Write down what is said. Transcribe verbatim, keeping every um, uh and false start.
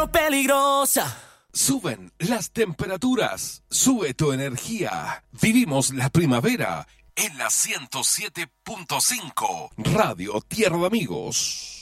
peligrosa. Suben las temperaturas, sube tu energía. Vivimos la primavera en la ciento siete punto cinco Radio Tierra de Amigos.